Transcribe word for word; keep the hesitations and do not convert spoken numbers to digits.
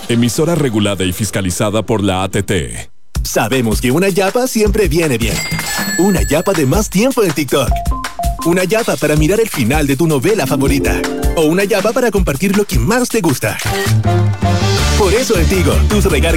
Emisora regulada y fiscalizada por la A T T. Sabemos que una yapa siempre viene bien. Una yapa de más tiempo en TikTok. Una yapa para mirar el final de tu novela favorita. O una yapa para compartir lo que más te gusta. Por eso en Tigo, tus recargas